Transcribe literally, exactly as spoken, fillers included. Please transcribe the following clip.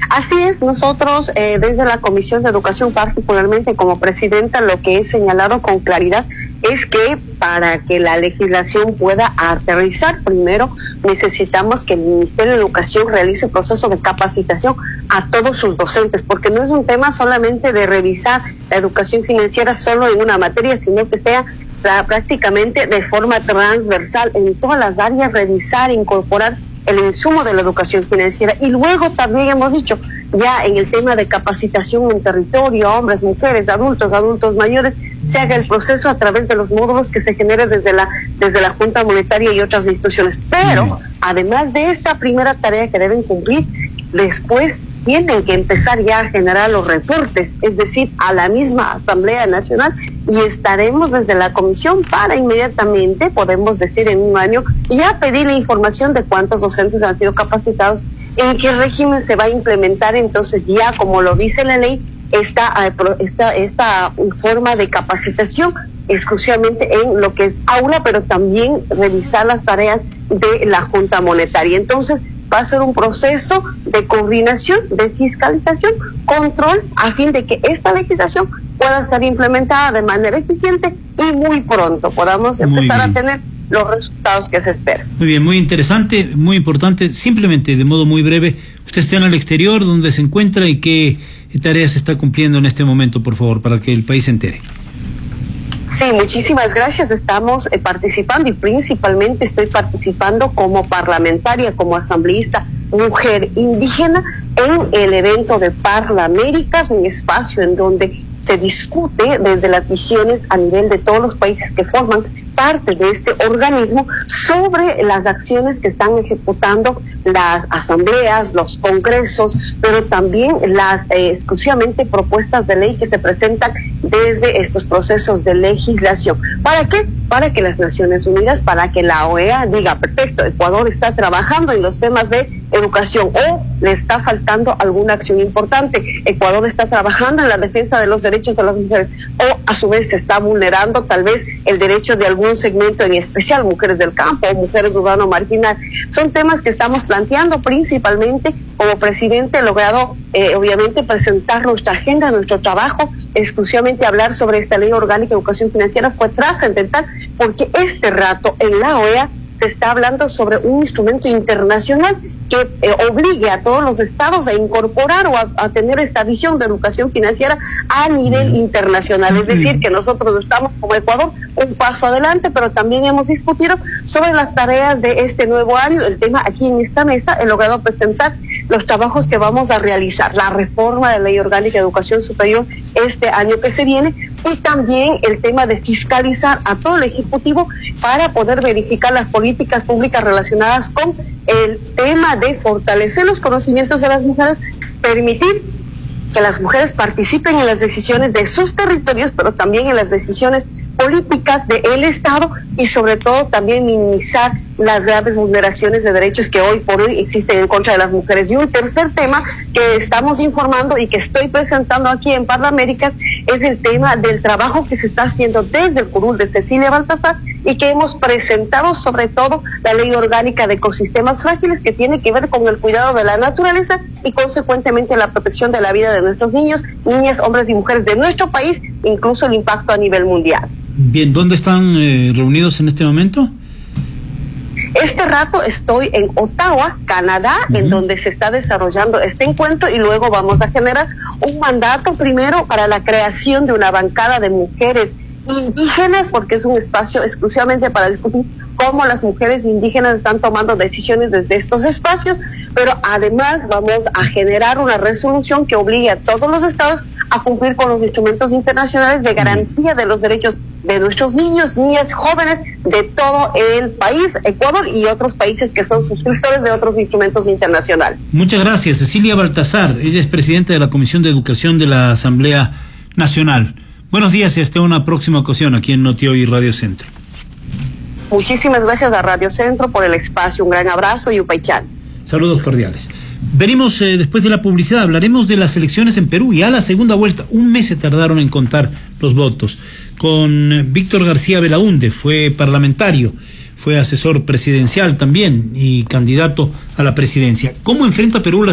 Así es, nosotros eh, desde la Comisión de Educación, particularmente como presidenta, lo que he señalado con claridad es que para que la legislación pueda aterrizar, primero necesitamos que el Ministerio de Educación realice un proceso de capacitación a todos sus docentes, porque no es un tema solamente de revisar la educación financiera solo en una materia, sino que sea prácticamente de forma transversal en todas las áreas, revisar, incorporar el insumo de la educación financiera. Y luego también hemos dicho, ya en el tema de capacitación en territorio, hombres, mujeres, adultos, adultos mayores, se haga el proceso a través de los módulos que se generen desde la desde la Junta Monetaria y otras instituciones. Pero, mm. además de esta primera tarea que deben cumplir, después tienen que empezar ya a generar los reportes, es decir, a la misma Asamblea Nacional, y estaremos desde la comisión para inmediatamente, podemos decir en un año, ya pedir la información de cuántos docentes han sido capacitados, en qué régimen se va a implementar, entonces ya como lo dice la ley, esta, esta, esta forma de capacitación exclusivamente en lo que es aula, pero también revisar las tareas de la Junta Monetaria. Entonces, va a ser un proceso de coordinación, de fiscalización, control, a fin de que esta legislación pueda ser implementada de manera eficiente y muy pronto podamos empezar a tener los resultados que se esperan. Muy bien, muy interesante, muy importante. Simplemente, de modo muy breve, usted está en el exterior, ¿dónde se encuentra y qué tareas está cumpliendo en este momento, por favor, para que el país se entere? Sí, muchísimas gracias. Estamos eh, participando y principalmente estoy participando como parlamentaria, como asambleísta mujer indígena en el evento de Parlaméricas, un espacio en donde se discute desde las visiones a nivel de todos los países que forman parte de este organismo sobre las acciones que están ejecutando las asambleas, los congresos, pero también las eh, exclusivamente propuestas de ley que se presentan desde estos procesos de legislación. ¿Para qué? Para que las Naciones Unidas, para que la O E A diga, perfecto, Ecuador está trabajando en los temas de educación o le está faltando alguna acción importante. Ecuador está trabajando en la defensa de los derechos de las mujeres o a su vez se está vulnerando tal vez el derecho de algún segmento, en especial mujeres del campo o mujeres urbano marginal. Son temas que estamos planteando principalmente. Como presidente he logrado eh, obviamente presentar nuestra agenda, nuestro trabajo, exclusivamente hablar sobre esta ley orgánica de educación financiera fue trascendental porque este rato en la O E A se está hablando sobre un instrumento internacional que eh, obligue a todos los estados a incorporar o a, a tener esta visión de educación financiera a nivel internacional. Es decir, que nosotros estamos como Ecuador un paso adelante, pero también hemos discutido sobre las tareas de este nuevo año. El tema aquí en esta mesa he logrado presentar los trabajos que vamos a realizar, la reforma de la Ley Orgánica de Educación Superior este año que se viene, y también el tema de fiscalizar a todo el Ejecutivo para poder verificar las políticas públicas relacionadas con el tema de fortalecer los conocimientos de las mujeres, permitir que las mujeres participen en las decisiones de sus territorios, pero también en las decisiones políticas del Estado y sobre todo también minimizar las graves vulneraciones de derechos que hoy por hoy existen en contra de las mujeres. Y un tercer tema que estamos informando y que estoy presentando aquí en Parlaméricas es el tema del trabajo que se está haciendo desde el curul de Cecilia Baltasar y que hemos presentado sobre todo la Ley Orgánica de Ecosistemas Frágiles, que tiene que ver con el cuidado de la naturaleza y consecuentemente la protección de la vida de nuestros niños, niñas, hombres y mujeres de nuestro país, incluso el impacto a nivel mundial. Bien, ¿dónde están eh, reunidos en este momento? Este rato estoy en Ottawa, Canadá, uh-huh. en donde se está desarrollando este encuentro y luego vamos a generar un mandato primero para la creación de una bancada de mujeres indígenas, porque es un espacio exclusivamente para discutir cómo las mujeres indígenas están tomando decisiones desde estos espacios, pero además vamos a generar una resolución que obligue a todos los estados a cumplir con los instrumentos internacionales de garantía de los derechos de nuestros niños, niñas, jóvenes de todo el país, Ecuador y otros países que son suscriptores de otros instrumentos internacionales. Muchas gracias. Cecilia Baltasar, ella es presidenta de la Comisión de Educación de la Asamblea Nacional. Buenos días y hasta una próxima ocasión aquí en Notioy Radio Centro. Muchísimas gracias a Radio Centro por el espacio. Un gran abrazo y upaychan. Saludos cordiales. Venimos eh, después de la publicidad, hablaremos de las elecciones en Perú, ya la segunda vuelta, un mes se tardaron en contar los votos, con eh, Víctor García Belaúnde, fue parlamentario, fue asesor presidencial también y candidato a la presidencia. ¿Cómo enfrenta Perú la